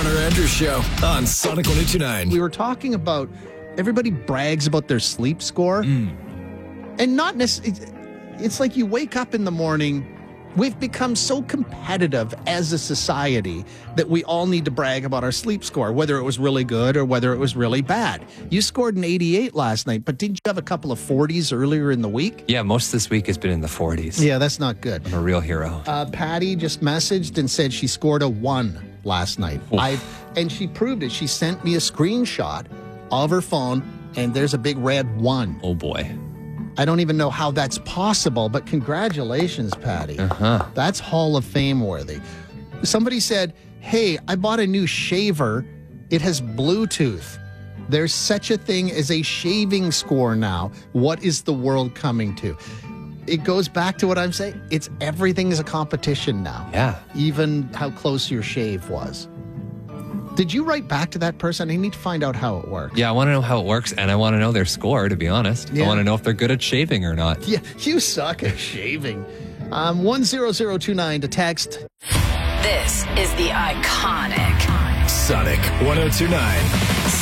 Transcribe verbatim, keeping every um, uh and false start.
Garner Andrews Show on Sonic one oh two point nine. We were talking about everybody brags about their sleep score. Mm. And not necessarily, it's like you wake up in the morning. We've become so competitive as a society that we all need to brag about our sleep score, whether it was really good or whether it was really bad. You scored an eighty-eight last night, but didn't you have a couple of forties earlier in the week? Yeah, most of this week has been in the forties. Yeah, that's not good. I'm a real hero. Uh, Patty just messaged and said she scored a one last night. I and she proved it. She sent me a screenshot of her phone, and there's a big red one. Oh, boy. I don't even know how that's possible, but congratulations, Patty. Uh-huh. That's Hall of Fame worthy. Somebody said, hey, I bought a new shaver. It has Bluetooth. There's such a thing as a shaving score now. What is the world coming to? It goes back to what I'm saying. It's everything is a competition now. Yeah. Even how close your shave was. Did you write back to that person? I need to find out how it works. Yeah, I want to know how it works, and I want to know their score, to be honest. Yeah. I want to know if they're good at shaving or not. Yeah, you suck at shaving. Um, one zero zero two nine to text. This is the iconic Sonic one oh two point nine.